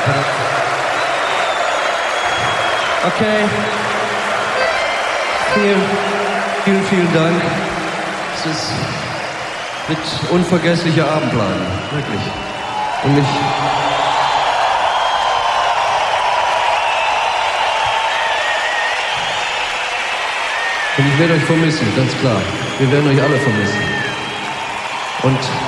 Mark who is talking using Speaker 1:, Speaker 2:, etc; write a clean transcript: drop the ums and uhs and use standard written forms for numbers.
Speaker 1: Okay. Vielen Dank. Es wird unvergesslicher Abend bleiben. Wirklich. Und ich werde euch vermissen, ganz klar. Wir werden euch alle vermissen. Und